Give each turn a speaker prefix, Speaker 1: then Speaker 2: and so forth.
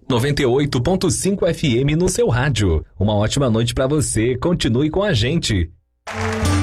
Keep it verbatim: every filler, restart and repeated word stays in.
Speaker 1: noventa e oito ponto cinco F M no seu rádio. Uma ótima noite pra você. Continue com a gente.